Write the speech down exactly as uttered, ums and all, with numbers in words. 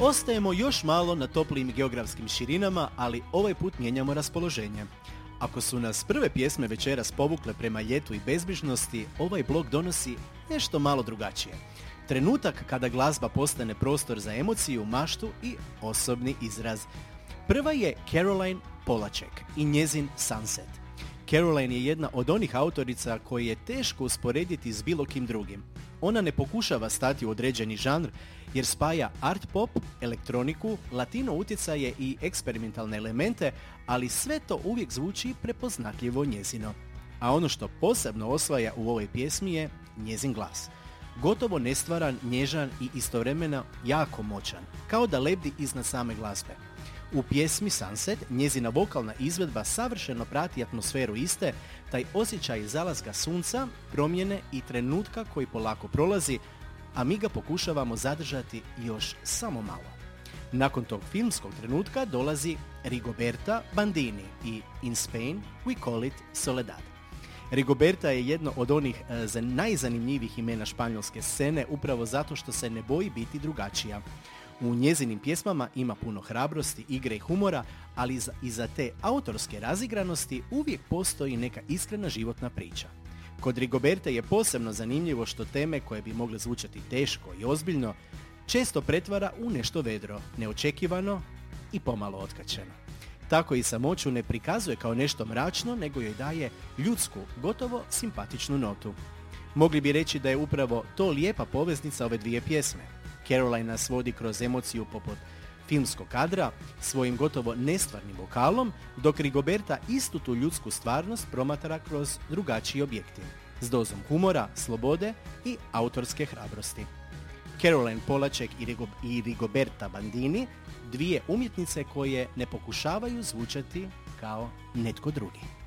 Ostajemo još malo na toplijim geografskim širinama, ali ovaj put mijenjamo raspoloženje. Ako su nas prve pjesme večeras povukle prema ljetu i bezbrižnosti, ovaj blog donosi nešto malo drugačije. Trenutak kada glazba postane prostor za emociju, maštu i osobni izraz. Prva je Caroline Polachek i njezin Sunset. Caroline je jedna od onih autorica koji je teško usporediti s bilo kim drugim. Ona ne pokušava stati u određeni žanr jer spaja art pop, elektroniku, latino utjecaje i eksperimentalne elemente, ali sve to uvijek zvuči prepoznatljivo njezino. A ono što posebno osvaja u ovoj pjesmi je njezin glas. Gotovo nestvaran, nježan i istovremeno jako moćan, kao da lebdi iznad same glazbe. U pjesmi Sunset njezina vokalna izvedba savršeno prati atmosferu iste, taj osjećaj zalaska sunca, promjene i trenutka koji polako prolazi, a mi ga pokušavamo zadržati još samo malo. Nakon tog filmskog trenutka dolazi Rigoberta Bandini i In Spain we call it Soledad. Rigoberta je jedno od onih e, najzanimljivijih imena španjolske scene upravo zato što se ne boji biti drugačija. U njezinim pjesmama ima puno hrabrosti, igre i humora, ali iza, iza te autorske razigranosti uvijek postoji neka iskrena životna priča. Kod Rigoberte je posebno zanimljivo što teme koje bi mogle zvučati teško i ozbiljno često pretvara u nešto vedro, neočekivano i pomalo otkačeno. Tako i samoću ne prikazuje kao nešto mračno, nego joj daje ljudsku, gotovo simpatičnu notu. Mogli bi reći da je upravo to lijepa poveznica ove dvije pjesme. Caroline nas vodi kroz emociju poput filmskog kadra, svojim gotovo nestvarnim vokalom, dok Rigoberta istu tu ljudsku stvarnost promatra kroz drugačiji objektiv, s dozom humora, slobode i autorske hrabrosti. Caroline Polachek i, Rigo, i Rigoberta Bandini, dvije umjetnice koje ne pokušavaju zvučati kao netko drugi.